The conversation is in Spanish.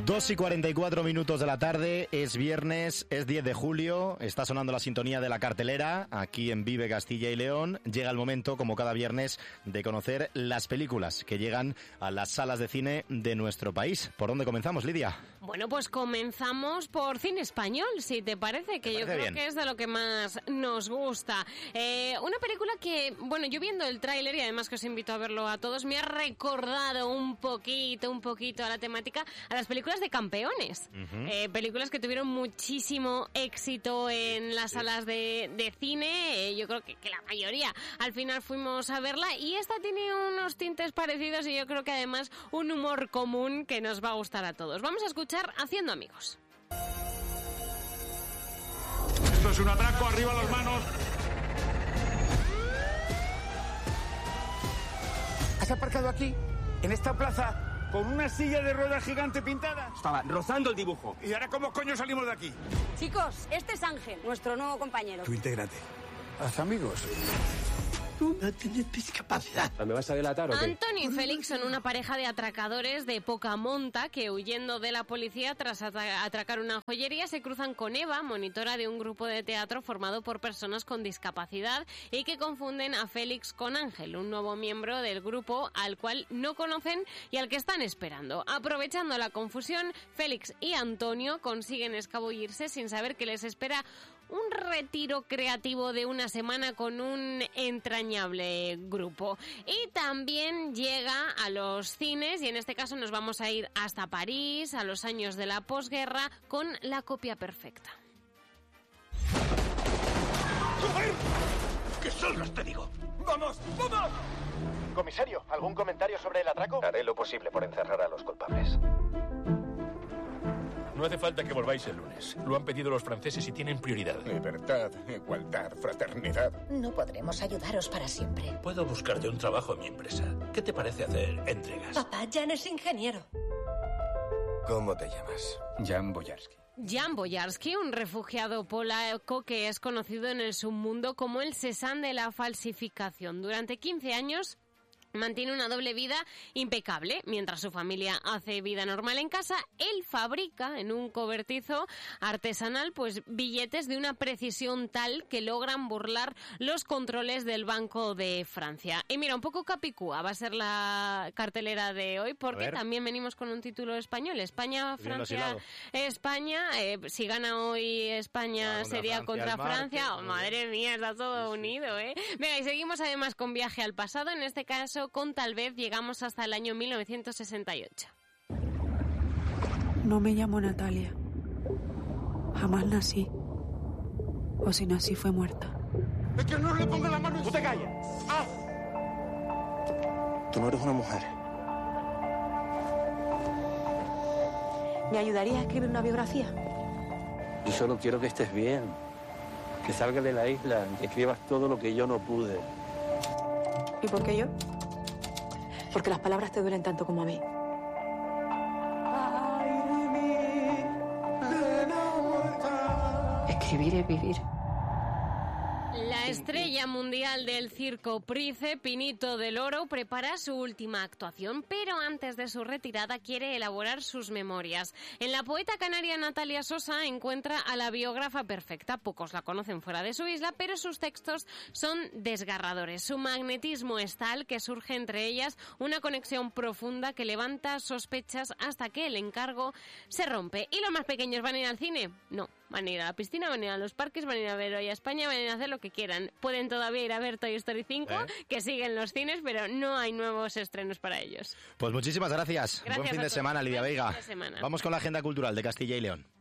2:44 de la tarde, es viernes, es 10 de julio, está sonando la sintonía de la cartelera, aquí en Vive Castilla y León. Llega el momento, como cada viernes, de conocer las películas que llegan a las salas de cine de nuestro país. ¿Por dónde comenzamos, Lidia? Bueno, pues comenzamos por cine español, si te parece, que yo creo que es de lo que más nos gusta. Una película que, bueno, yo viendo el tráiler, y además que os invito a verlo a todos, me ha recordado un poquito a la temática, a las películas de campeones. Películas que tuvieron muchísimo éxito en las salas de cine. Yo creo que la mayoría al final fuimos a verla, y esta tiene unos tintes parecidos y yo creo que además un humor común que nos va a gustar a todos. Vamos a escuchar Haciendo amigos. Esto es un atraco, arriba las manos. ¿Has aparcado aquí, en esta plaza, con una silla de ruedas gigante pintada? Estaba rozando el dibujo. ¿Y ahora cómo coño salimos de aquí? Chicos, este es Ángel, nuestro nuevo compañero. Tú intégrate. Haz amigos. Tú no tienes discapacidad. ¿Me vas a delatar o qué? Antonio y Félix son una pareja de atracadores de poca monta que, huyendo de la policía tras atracar una joyería, se cruzan con Eva, monitora de un grupo de teatro formado por personas con discapacidad, y que confunden a Félix con Ángel, un nuevo miembro del grupo al cual no conocen y al que están esperando. Aprovechando la confusión, Félix y Antonio consiguen escabullirse sin saber que les espera un retiro creativo de una semana con un entrañable grupo. Y también llega a los cines, y en este caso nos vamos a ir hasta París, a los años de la posguerra, con La copia perfecta. ¡Joder! ¡Que salgas, te digo! ¡Vamos! ¡Vamos! Comisario, ¿algún comentario sobre el atraco? Haré lo posible por encerrar a los culpables. No hace falta que volváis el lunes. Lo han pedido los franceses y tienen prioridad. Libertad, igualdad, fraternidad. No podremos ayudaros para siempre. Puedo buscarte un trabajo en mi empresa. ¿Qué te parece hacer entregas? Papá, Jan es ingeniero. ¿Cómo te llamas? Jan Boyarsky. Jan Boyarsky, un refugiado polaco que es conocido en el submundo como el Cézanne de la falsificación. Durante 15 años... mantiene una doble vida impecable. Mientras su familia hace vida normal en casa, él fabrica en un cobertizo artesanal pues billetes de una precisión tal que logran burlar los controles del Banco de Francia. Y mira, un poco capicúa va a ser la cartelera de hoy, porque también venimos con un título español. España, Francia, España. Si gana hoy España sería contra Francia. Oh, madre mía, está todo unido, ¿eh? Venga, y seguimos además con Viaje al pasado. En este caso, con Tal vez llegamos hasta el año 1968. No me llamo Natalia. Jamás nací. O si nací fue muerta. ¡Es que no le ponga la mano! ¡Tú te callas! ¡Ah! Tú no eres una mujer. ¿Me ayudaría a escribir una biografía? Yo solo quiero que estés bien. Que salgas de la isla, que escribas todo lo que yo no pude. ¿Y por qué yo? Porque las palabras te duelen tanto como a mí. Escribir es vivir. La estrella mundial del circo Price, Pinito del Oro, prepara su última actuación, pero antes de su retirada quiere elaborar sus memorias. En la poeta canaria Natalia Sosa encuentra a la biógrafa perfecta. Pocos la conocen fuera de su isla, pero sus textos son desgarradores. Su magnetismo es tal que surge entre ellas una conexión profunda que levanta sospechas hasta que el encargo se rompe. ¿Y los más pequeños van a ir al cine? No. Van a ir a la piscina, van a ir a los parques, van a ir a ver hoy a España, van a ir a hacer lo que quieran. Pueden todavía ir a ver Toy Story 5, que sigue en los cines, pero no hay nuevos estrenos para ellos. Pues muchísimas gracias. Buen fin de semana, Lidia Veiga. Fin de semana. Vamos con la agenda cultural de Castilla y León.